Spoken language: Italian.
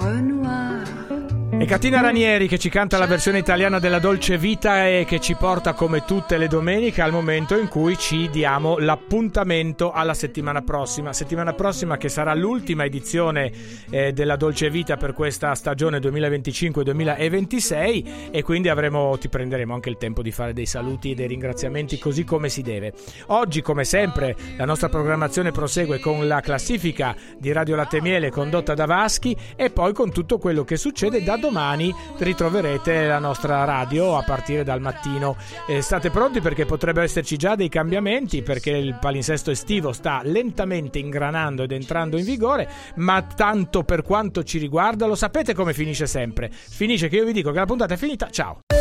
E Catina Ranieri che ci canta la versione italiana della Dolce Vita e che ci porta come tutte le domeniche al momento in cui ci diamo l'appuntamento alla settimana prossima che sarà l'ultima edizione della Dolce Vita per questa stagione 2025-2026 e quindi ti prenderemo anche il tempo di fare dei saluti e dei ringraziamenti così come si deve. Oggi come sempre la nostra programmazione prosegue con la classifica di Radio Latte e Miele condotta da Vaschi e poi con tutto quello che succede da domani ritroverete la nostra radio a partire dal mattino. State pronti perché potrebbero esserci già dei cambiamenti perché il palinsesto estivo sta lentamente ingranando ed entrando in vigore, ma tanto per quanto ci riguarda lo sapete come finisce sempre. Finisce che io vi dico che la puntata è finita. Ciao.